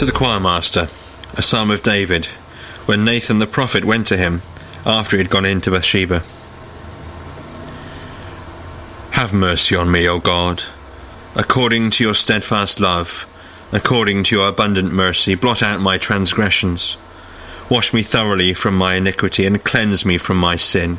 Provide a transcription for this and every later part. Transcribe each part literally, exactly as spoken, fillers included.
To the choirmaster, a psalm of David, when Nathan the prophet went to him after he had gone into Bathsheba. Have mercy on me, O God, according to your steadfast love, according to your abundant mercy, blot out my transgressions. Wash me thoroughly from my iniquity, and cleanse me from my sin.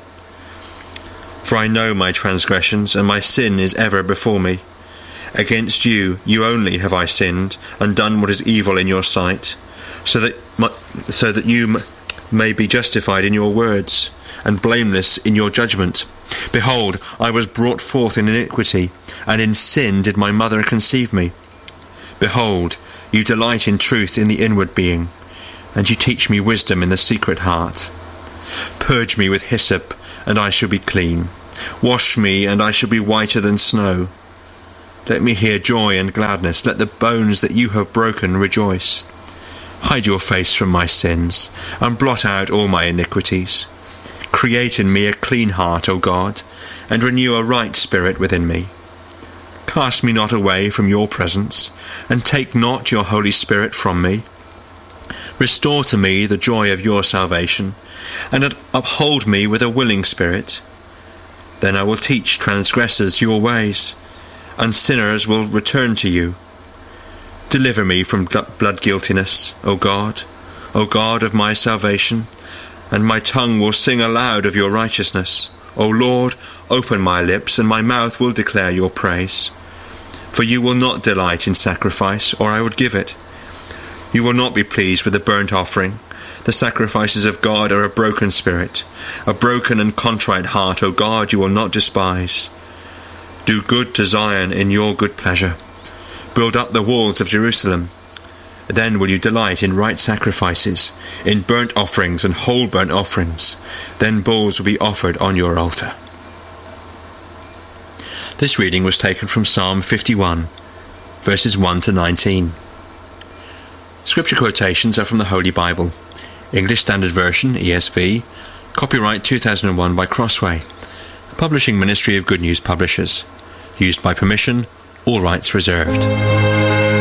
For I know my transgressions, and my sin is ever before me. Against you, you only have I sinned, and done what is evil in your sight, so that my, so that you m- may be justified in your words, and blameless in your judgment. Behold, I was brought forth in iniquity, and in sin did my mother conceive me. Behold, you delight in truth in the inward being, and you teach me wisdom in the secret heart. Purge me with hyssop, and I shall be clean. Wash me, and I shall be whiter than snow. Let me hear joy and gladness. Let the bones that you have broken rejoice. Hide your face from my sins, and blot out all my iniquities. Create in me a clean heart, O God, and renew a right spirit within me. Cast me not away from your presence, and take not your Holy Spirit from me. Restore to me the joy of your salvation, and uphold me with a willing spirit. Then I will teach transgressors your ways, and sinners will return to you. Deliver me from blood guiltiness, O God, O God of my salvation, and my tongue will sing aloud of your righteousness. O Lord, open my lips, and my mouth will declare your praise. For you will not delight in sacrifice, or I would give it. You will not be pleased with a burnt offering. The sacrifices of God are a broken spirit. A broken and contrite heart, O God, you will not despise. Do good to Zion in your good pleasure. Build up the walls of Jerusalem. Then will you delight in right sacrifices, in burnt offerings and whole burnt offerings. Then bulls will be offered on your altar. This reading was taken from Psalm fifty-one, verses one to nineteen. Scripture quotations are from the Holy Bible, English Standard Version, E S V, copyright two thousand one by Crossway, publishing ministry of Good News Publishers. Used by permission, all rights reserved.